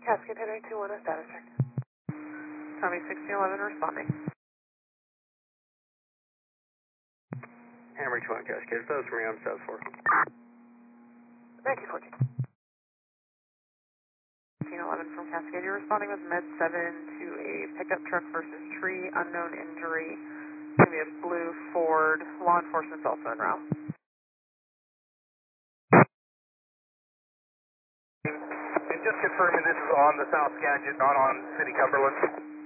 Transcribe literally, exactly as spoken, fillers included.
Cascade heading two one, a status check. Tommy sixteen eleven responding. Hammer two one Cascade, those three on South four. nineteen fourteen. sixteen eleven from Cascade, you're responding with Med seven to a pickup truck versus tree, unknown injury. It's going to be a blue Ford. Law enforcement's also en route. And just confirming this is on the South Skagit, not on City Cumberland.